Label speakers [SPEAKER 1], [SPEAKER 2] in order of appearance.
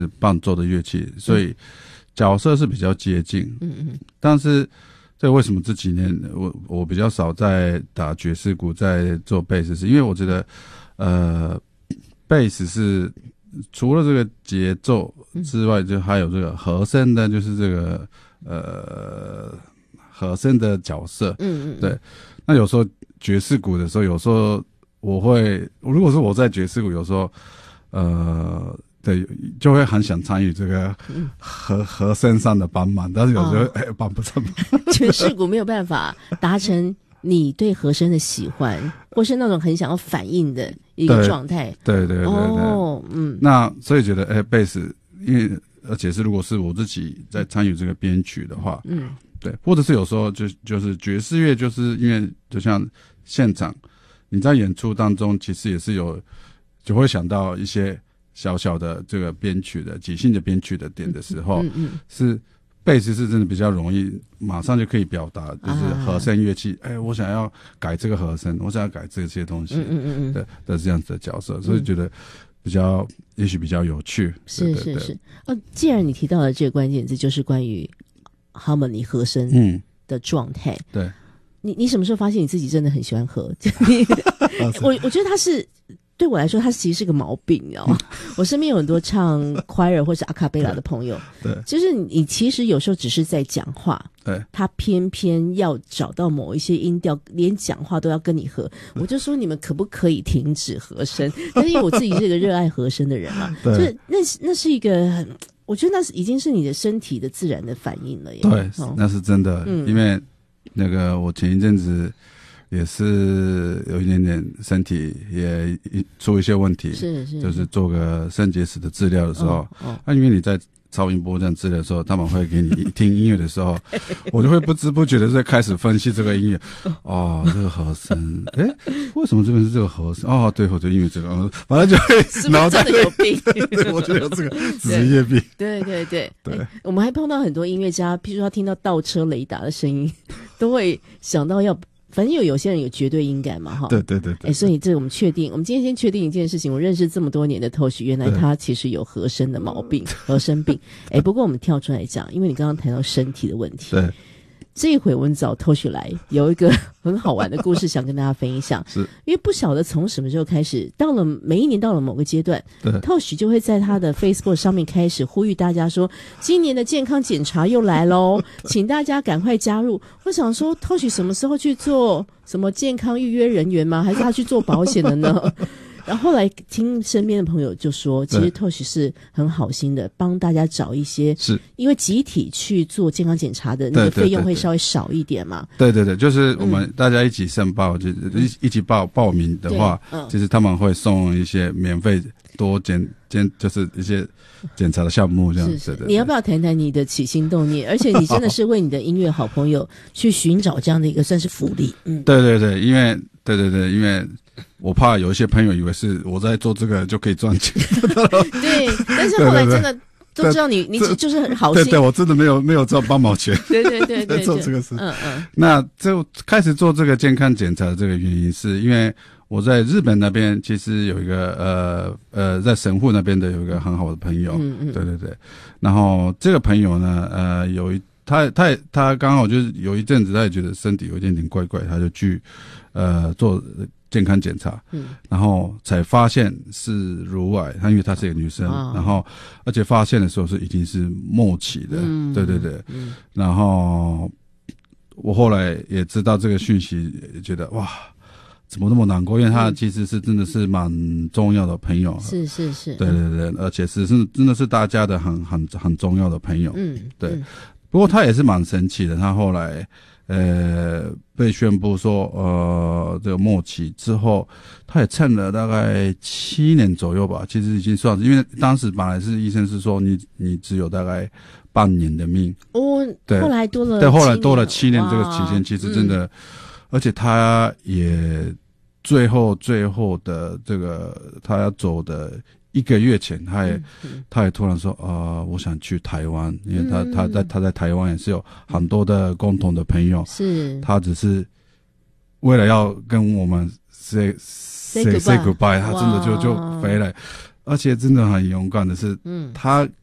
[SPEAKER 1] 伴奏的乐器，所以角色是比较接近。但是这为什么这几年我比较少在打爵士鼓，在做贝斯，是因为我觉得贝斯是除了这个节奏之外，就还有这个和声的，就是这个和声的角色。对。那有时候爵士鼓的时候，有时候如果是我在爵士鼓，有时候对，就会很想参与这个和声上的帮忙，但是有时候帮不上忙。
[SPEAKER 2] 爵士鼓没有办法达成你对和声的喜欢，或是那种很想要反应的一个状态。
[SPEAKER 1] 对。那所以觉得贝斯，因为而且是如果是我自己在参与这个编曲的话，对，或者是有时候就是爵士乐，就是因为就像现场你在演出当中，其实也是就会想到一些小小的这个编曲的即兴的编曲的点的时候，是贝斯是真的比较容易马上就可以表达，就是和声乐器，我想要改这个和声，我想要改这些东西的这样子的角色，所以觉得也许比较有趣。
[SPEAKER 2] 是。既然你提到了这个关键字，就是关于harmony 和声的状态。
[SPEAKER 1] 对。
[SPEAKER 2] 你什么时候发现你自己真的很喜欢和？我觉得他是对我来说，它其实是个毛病，你知道吗？我身边有很多唱 choir 或是阿卡贝拉的朋友，
[SPEAKER 1] 对，
[SPEAKER 2] 就是你其实有时候只是在讲话，
[SPEAKER 1] 对，
[SPEAKER 2] 他偏偏要找到某一些音调，连讲话都要跟你和。我就说你们可不可以停止和声？但是因为我自己是个热爱和声的人嘛，就是那是一个很，我觉得那是已经是你的身体的自然的反应了耶。
[SPEAKER 1] 对，那是真的，因为那个我前一阵子也是有一点点身体也出一些问题，
[SPEAKER 2] 是
[SPEAKER 1] 就是做个肾结石的治疗的时候，因为你在超音波这样治疗的时候，他们会给你听音乐的时候，我就会不知不觉的在开始分析这个音乐，这个和声，为什么这边是这个和声？对，或者因为这个，反正就会脑袋
[SPEAKER 2] 真的有病，
[SPEAKER 1] 对，我觉得有这个职业病。
[SPEAKER 2] 对，我们还碰到很多音乐家，譬如说他听到倒车雷达的声音，都会想到要。反正有些人有绝对音感嘛，哈。对。所以这我们确定，我们今天先确定一件事情。我认识这么多年的Tosh，原来他其实有和声的毛病，和声病。不过我们跳出来讲，因为你刚刚谈到身体的问题，
[SPEAKER 1] 对。
[SPEAKER 2] 这一回我们找Tosh来，有一个很好玩的故事想跟大家分享。
[SPEAKER 1] 是，
[SPEAKER 2] 因为不晓得从什么时候开始，每一年到了某个阶段，Tosh就会在他的 Facebook 上面开始呼吁大家说，今年的健康检查又来咯，请大家赶快加入。我想说Tosh什么时候去做什么健康预约人员吗？还是他去做保险的呢？然后后来听身边的朋友就说，其实Tosh是很好心的，帮大家找一些，是因为集体去做健康检查的那个费用会稍微少一点嘛。
[SPEAKER 1] 对，就是我们大家一起申报，就一起报名的话，其实他们会送一些免费多就是一些检查的项目这样子。
[SPEAKER 2] 你要不要谈谈你的起心动念？而且你真的是为你的音乐好朋友去寻找这样的一个算是福利。
[SPEAKER 1] 对，因为我怕有一些朋友以为是我在做这个就可以赚钱。
[SPEAKER 2] 对，但是后来真的都知道你就是很好心。
[SPEAKER 1] 对，我真的没有赚半毛钱。
[SPEAKER 2] 对，
[SPEAKER 1] 在做这个事。那就开始做这个健康检查的这个原因，是因为我在日本那边其实有一个在神户那边的有一个很好的朋友。对。然后这个朋友呢，他刚好就是有一阵子他也觉得身体有一点点怪怪，他就去做健康检查，然后才发现是乳癌。因为她是一个女生，然后而且发现的时候已经是末期的。对。然后我后来也知道这个讯息，觉得哇，怎么那么难过？因为他其实是真的是蛮重要的朋友。是。对，而且是真的是大家的很重要的朋友。对。不过他也是蛮神奇的，他后来被宣布说这个末期之后，他也撑了大概7年左右吧，其实已经算是，因为当时本来是医生是说你只有大概半年的命。对，
[SPEAKER 2] 后来多了。
[SPEAKER 1] 对，后来多了7年这个期间，其实真的，而且他也最后的这个他要走的1个月前，他也突然说我想去台湾，因为他在台湾也是有很多的共同的朋友，是他只是为了要跟我们 say goodbye， 他真的就飞来。 而且真的很勇敢的是，他